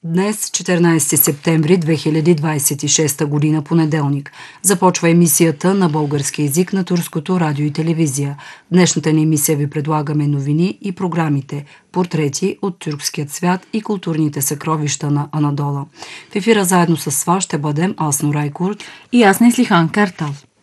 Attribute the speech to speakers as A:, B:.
A: Днес, 14 септември 2026 година, понеделник, започва емисията на български език на Турското радио и телевизия. В днешната ни емисия ви предлагаме новини и програмите, портрети от тюркският свят и културните съкровища на Анадола. В ефира заедно с вас ще бъдем аз, Нурай Курт
B: и аз, Неслихан Картал.